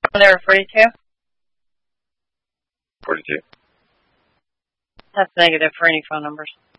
There are 42? 42. That's negative for any phone numbers.